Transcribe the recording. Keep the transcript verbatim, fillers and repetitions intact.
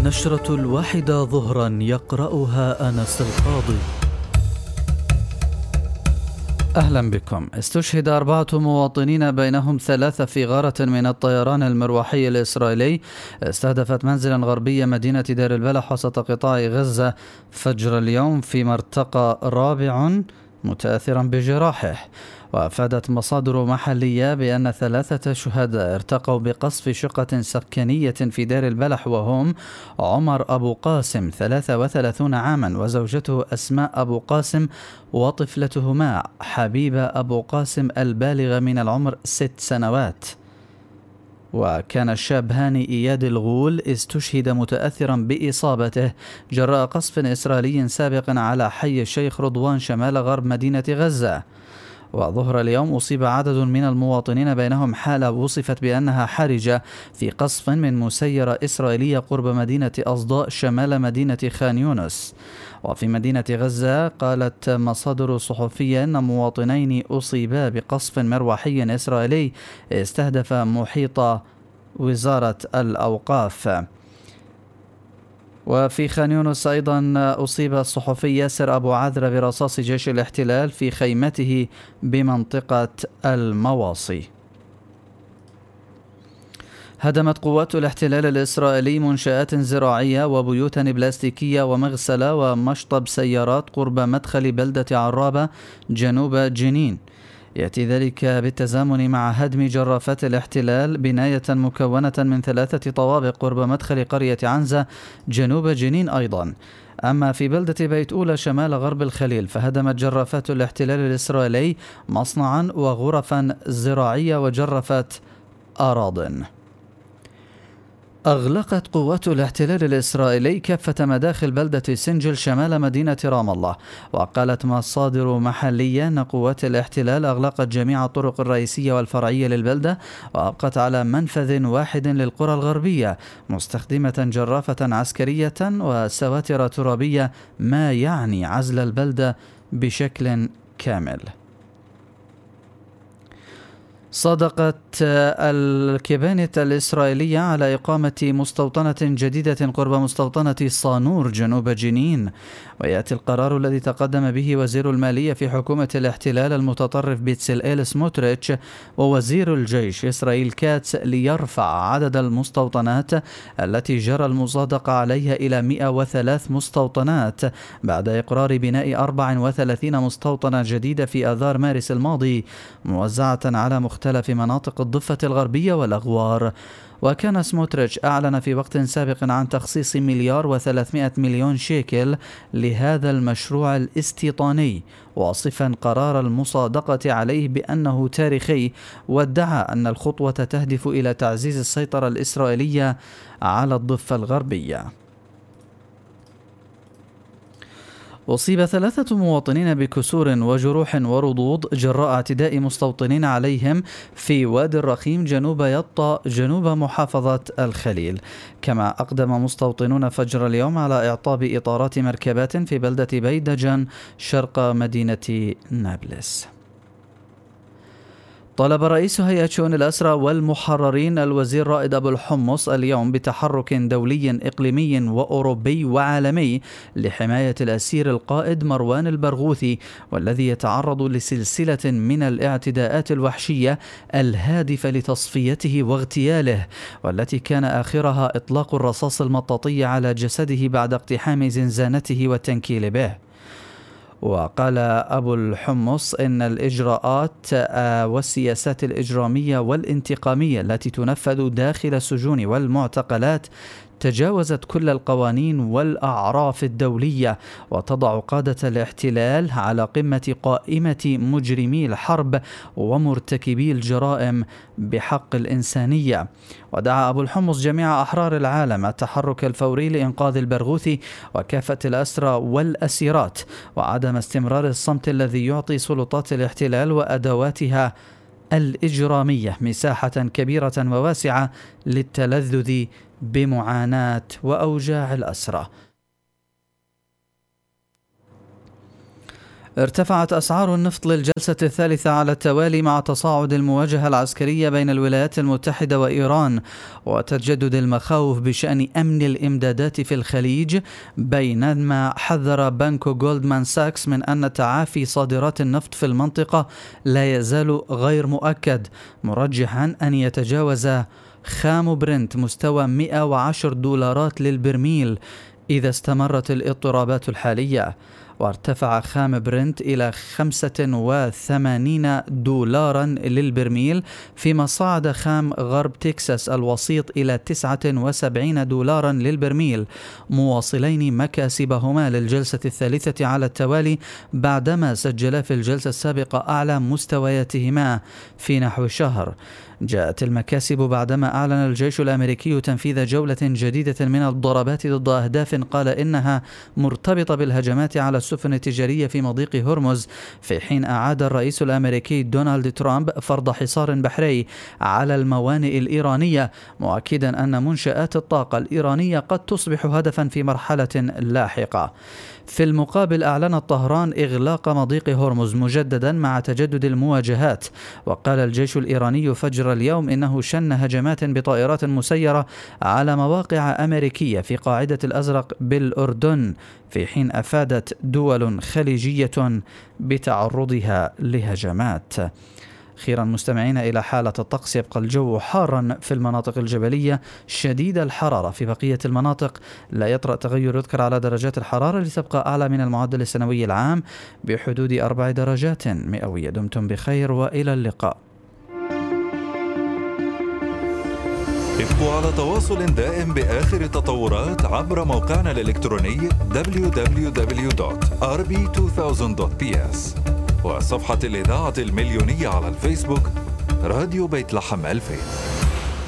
النشرة الواحدة ظهرا يقرأها أنس القاضي. أهلا بكم. استشهد أربعة مواطنين بينهم ثلاثة في غارة من الطيران المروحي الإسرائيلي استهدفت منزلا غربي مدينة دير البلح وسط قطاع غزة فجر اليوم في مرتقى رابع متأثرا بجراحه. وأفادت مصادر محلية بأن ثلاثة شهداء ارتقوا بقصف شقة سكنية في دير البلح وهم عمر أبو قاسم ثلاثة وثلاثين عاما وزوجته أسماء أبو قاسم وطفلتهما حبيبة أبو قاسم البالغة من العمر ست سنوات. وكان الشاب هاني إياد الغول استشهد متأثرا بإصابته جراء قصف إسرائيلي سابق على حي الشيخ رضوان شمال غرب مدينة غزة. وظهر اليوم أصيب عدد من المواطنين بينهم حالة وصفت بأنها حرجة في قصف من مسيرة إسرائيلية قرب مدينة أصداء شمال مدينة خان يونس. وفي مدينة غزة قالت مصادر صحفية أن مواطنين أصيبا بقصف مروحي إسرائيلي استهدف محيط وزارة الأوقاف. وفي خان يونس أيضا أصيب الصحفي ياسر أبو عذرة برصاص جيش الاحتلال في خيمته بمنطقة المواصي. هدمت قوات الاحتلال الإسرائيلي منشآت زراعية وبيوتا بلاستيكية ومغسلة ومشطب سيارات قرب مدخل بلدة عرابة جنوب جنين. يأتي ذلك بالتزامن مع هدم جرافات الاحتلال بناية مكونة من ثلاثة طوابق قرب مدخل قرية عنزة جنوب جنين أيضا. أما في بلدة بيت أولى شمال غرب الخليل فهدمت جرافات الاحتلال الإسرائيلي مصنعا وغرفا زراعية وجرفت أراضٍ. أغلقت قوات الاحتلال الإسرائيلي كافة مداخل بلدة سنجل شمال مدينة رام الله. وقالت مصادر محلية أن قوات الاحتلال أغلقت جميع الطرق الرئيسية والفرعية للبلدة وأبقت على منفذ واحد للقرى الغربية مستخدمة جرافة عسكرية وسواتر ترابية ما يعني عزل البلدة بشكل كامل. صادقت الكبانة الإسرائيلية على إقامة مستوطنة جديدة قرب مستوطنة صانور جنوب جنين. ويأتي القرار الذي تقدم به وزير المالية في حكومة الاحتلال المتطرف بيتسلئيل سموتريتش ووزير الجيش إسرائيل كاتس ليرفع عدد المستوطنات التي جرى المصادقة عليها إلى مئة وثلاث مستوطنات بعد إقرار بناء أربع وثلاثين مستوطنة جديدة في آذار مارس الماضي موزعة على مختلف مناطق الضفة الغربية والأغوار. وكان سموتريتش أعلن في وقت سابق عن تخصيص مليار وثلاثمائة مليون شيكل لهذا المشروع الاستيطاني واصفا قرار المصادقة عليه بأنه تاريخي وادعى أن الخطوة تهدف إلى تعزيز السيطرة الإسرائيلية على الضفة الغربية. أصيب ثلاثة مواطنين بكسور وجروح ورضوض جراء اعتداء مستوطنين عليهم في وادي الرخيم جنوب يطا جنوب محافظة الخليل. كما أقدم مستوطنون فجر اليوم على إعطاب إطارات مركبات في بلدة بيدجان شرق مدينة نابلس. طلب رئيس هيئة شؤون الأسرى والمحررين الوزير رائد أبو الحمص اليوم بتحرك دولي إقليمي وأوروبي وعالمي لحماية الأسير القائد مروان البرغوثي والذي يتعرض لسلسلة من الاعتداءات الوحشية الهادفة لتصفيته واغتياله والتي كان آخرها إطلاق الرصاص المطاطي على جسده بعد اقتحام زنزانته والتنكيل به. وقال أبو الحمص إن الإجراءات والسياسات الإجرامية والانتقامية التي تنفذ داخل السجون والمعتقلات تجاوزت كل القوانين والأعراف الدولية وتضع قادة الاحتلال على قمة قائمة مجرمي الحرب ومرتكبي الجرائم بحق الإنسانية. ودعا أبو الحمص جميع أحرار العالم التحرك الفوري لإنقاذ البرغوثي وكافة الأسرى والأسيرات وعدم استمرار الصمت الذي يعطي سلطات الاحتلال وأدواتها الإجرامية مساحة كبيرة وواسعة للتلذذ بمعاناة وأوجاع الأسرى. ارتفعت أسعار النفط للجلسة الثالثة على التوالي مع تصاعد المواجهة العسكرية بين الولايات المتحدة وإيران وتجدد المخاوف بشأن أمن الإمدادات في الخليج، بينما حذر بنك جولدمان ساكس من أن تعافي صادرات النفط في المنطقة لا يزال غير مؤكد، مرجحا أن يتجاوز خام برنت مستوى مئة وعشرة دولارات للبرميل إذا استمرت الاضطرابات الحالية. وارتفع خام برنت إلى خمسة وثمانين دولارا للبرميل، فيما صعد خام غرب تكساس الوسيط إلى تسعة وسبعين دولارا للبرميل، مواصلين مكاسبهما للجلسة الثالثة على التوالي بعدما سجلا في الجلسة السابقة أعلى مستوياتهما في نحو شهر. جاءت المكاسب بعدما أعلن الجيش الأمريكي تنفيذ جولة جديدة من الضربات ضد أهداف قال إنها مرتبطة بالهجمات على السفن التجارية في مضيق هرمز، في حين أعاد الرئيس الأمريكي دونالد ترامب فرض حصار بحري على الموانئ الإيرانية، مؤكدا أن منشآت الطاقة الإيرانية قد تصبح هدفا في مرحلة لاحقة. في المقابل أعلنت طهران إغلاق مضيق هرمز مجددا مع تجدد المواجهات، وقال الجيش الإيراني فجر اليوم إنه شن هجمات بطائرات مسيرة على مواقع أمريكية في قاعدة الأزرق بالأردن، في حين أفادت دول خليجية بتعرضها لهجمات. أخيرا مستمعين إلى حالة الطقس، يبقى الجو حارا في المناطق الجبلية شديد الحرارة، في بقية المناطق لا يطرأ تغير يذكر على درجات الحرارة لتبقى أعلى من المعدل السنوي العام بحدود أربع درجات مئوية. دمتم بخير وإلى اللقاء. ابقوا على تواصل دائم بآخر التطورات عبر موقعنا الإلكتروني دبليو دبليو دبليو دوت آر بي ألفين دوت بي إس وصفحة الإذاعة المليونية على الفيسبوك راديو بيت لحم ألفين.